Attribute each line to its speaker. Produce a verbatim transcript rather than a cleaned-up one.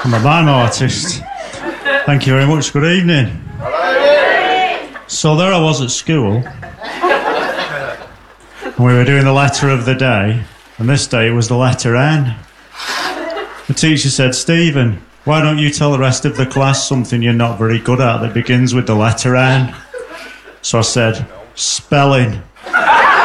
Speaker 1: I'm a mime artist. Thank you very much. Good evening. So there I was at school, and we were doing the letter of the day, and this day it was the letter N. The teacher said, Stephen, why don't you tell the rest of the class something you're not very good at that begins with the letter N? So I said, spelling.